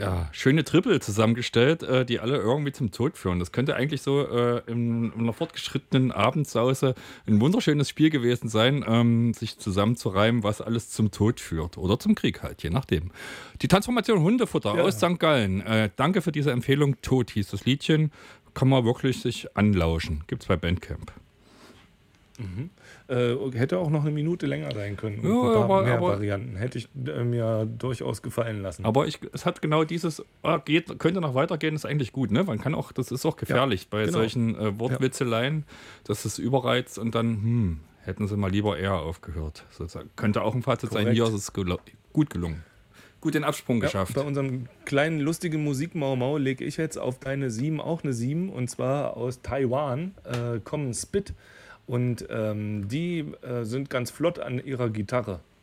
ja, schöne Triple zusammengestellt, die alle irgendwie zum Tod führen. Das könnte eigentlich so in einer fortgeschrittenen Abendsause ein wunderschönes Spiel gewesen sein, sich zusammenzureimen, was alles zum Tod führt. Oder zum Krieg halt, je nachdem. Die Transformation Hundefutter aus Ja. St. Gallen. Danke für diese Empfehlung. Tod hieß das Liedchen. Kann man wirklich sich anlauschen. Gibt's bei Bandcamp. Hätte auch noch eine Minute länger sein können. Und Ja, ein paar mehr aber Varianten. Hätte ich mir durchaus gefallen lassen. Aber es hat genau dieses, könnte noch weitergehen, ist eigentlich gut, ne? Man kann auch, das ist auch gefährlich bei genau. solchen Wortwitzeleien, dass es überreizt und dann, hätten sie mal lieber eher aufgehört. Sozusagen. Könnte auch ein Fazit sein, Korrekt. hier ist es gut gelungen. Gut den Absprung geschafft. Bei unserem kleinen lustigen Musikmau-Mau lege ich jetzt auf deine 7 auch eine 7, und zwar aus Taiwan, Common Spit. Und die sind ganz flott an ihrer Gitarre.